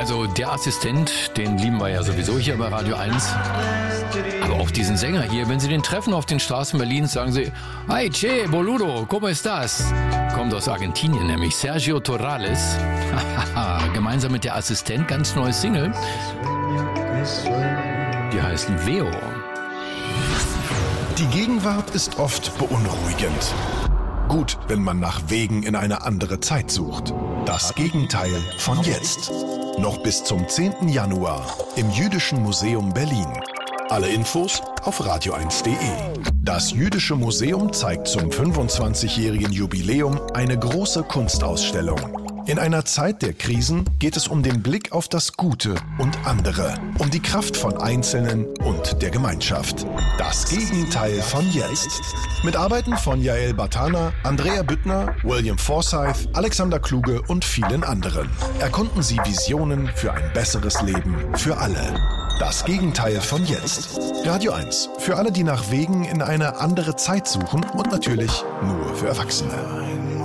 Also der Assistent, den lieben wir ja sowieso hier bei Radio 1. Aber auch diesen Sänger hier, wenn Sie den treffen auf den Straßen Berlins, sagen Sie: Hey, che, boludo, ¿cómo estás? Kommt aus Argentinien, nämlich Sergio Torrales. Gemeinsam mit der Assistent, ganz neues Single. Die heißt Veo. Die Gegenwart ist oft beunruhigend. Gut, wenn man nach Wegen in eine andere Zeit sucht. Das Gegenteil von jetzt. Noch bis zum 10. Januar im Jüdischen Museum Berlin. Alle Infos auf radio1.de. Das Jüdische Museum zeigt zum 25-jährigen Jubiläum eine große Kunstausstellung. In einer Zeit der Krisen geht es um den Blick auf das Gute und andere, um die Kraft von Einzelnen und der Gemeinschaft. Das Gegenteil von jetzt. Mit Arbeiten von Yael Bartana, Andrea Büttner, William Forsythe, Alexander Kluge und vielen anderen. Erkunden Sie Visionen für ein besseres Leben für alle. Das Gegenteil von jetzt. Radio 1. Für alle, die nach Wegen in eine andere Zeit suchen und natürlich nur für Erwachsene.